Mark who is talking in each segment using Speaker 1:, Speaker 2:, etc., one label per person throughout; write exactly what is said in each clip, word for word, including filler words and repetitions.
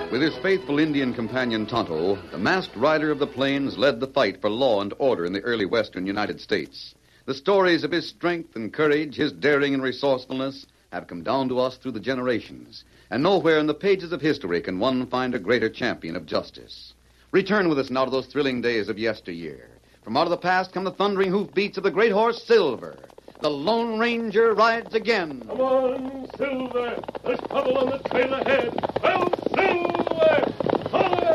Speaker 1: With his faithful Indian companion Tonto, the masked rider of the plains led the fight for law and order in the early western United States. The stories of his strength and courage, his daring and resourcefulness, have come down to us through the generations. And nowhere in the pages of history can one find a greater champion of justice. Return with us now to those thrilling days of yesteryear. From out of the past come the thundering hoofbeats of the great horse Silver. The Lone Ranger rides again.
Speaker 2: Come on, Silver. There's trouble on the trail ahead. Well, Silver! Away!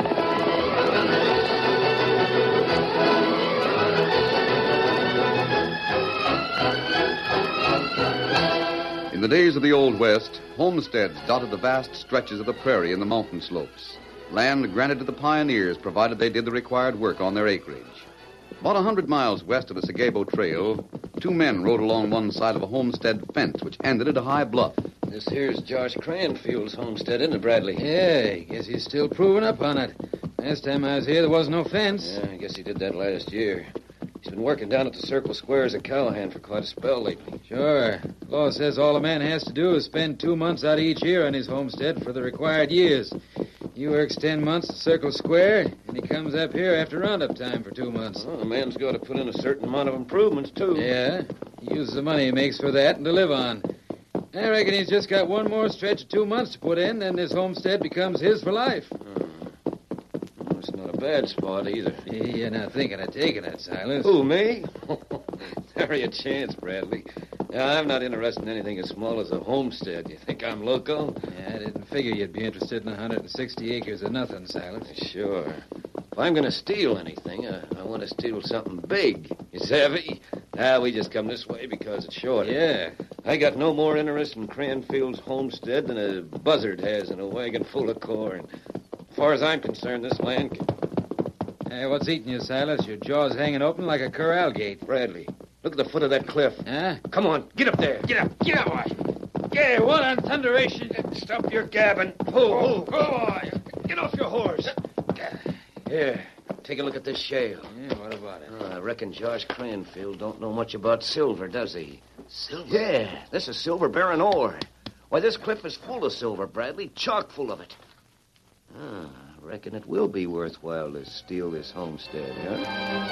Speaker 1: In the days of the Old West, homesteads dotted the vast stretches of the prairie and the mountain slopes. Land granted to the pioneers provided they did the required work on their acreage. About a hundred miles west of the Sagabo Trail, two men rode along one side of a homestead fence which ended at a high bluff.
Speaker 3: This here's Josh Cranfield's homestead, isn't it, Bradley?
Speaker 4: Yeah, I guess he's still proving up on it. Last time I was here, there was no fence.
Speaker 3: Yeah, I guess he did that last year. He's been working down at the Circle Squares at Callahan for quite a spell lately.
Speaker 4: Sure. Law says all a man has to do is spend two months out of each year on his homestead for the required years. He works ten months at Circle Square, and he comes up here after roundup time for two months.
Speaker 3: Well, the man's got to put in a certain amount of improvements, too.
Speaker 4: Yeah, he uses the money he makes for that and to live on. I reckon he's just got one more stretch of two months to put in, then his homestead becomes his for life.
Speaker 3: Oh. Well, it's not a bad spot, either.
Speaker 4: You're not thinking of taking it, Silas.
Speaker 3: Who, me? Nary a chance, Bradley. Yeah, I'm not interested in anything as small as a homestead. You think I'm loco?
Speaker 4: Yeah, I didn't figure you'd be interested in one hundred sixty acres of nothing, Silas.
Speaker 3: Sure. If I'm going to steal anything, uh, I want to steal something big. You savvy? Ah, we just come this way because it's short.
Speaker 4: Yeah.
Speaker 3: I got no more interest in Cranfield's homestead than a buzzard has in a wagon full of corn. As far as I'm concerned, this land can...
Speaker 4: Hey, what's eating you, Silas? Your jaw's hanging open like a corral gate.
Speaker 3: Bradley, look at the foot of that cliff.
Speaker 4: Huh?
Speaker 3: Come on, get up there. Get up. Get up, boy. Yeah, what on thunderation? Stop your gabbing. Oh, oh, boy. Get off your horse. Here, take a look at this shale.
Speaker 4: Yeah, what about it?
Speaker 3: Oh, I reckon Josh Cranfield don't know much about silver, does he?
Speaker 4: Silver?
Speaker 3: Yeah, this is silver-bearing ore. Why, this cliff is full of silver, Bradley, chock full of it. Ah, I reckon it will be worthwhile to steal this homestead, huh?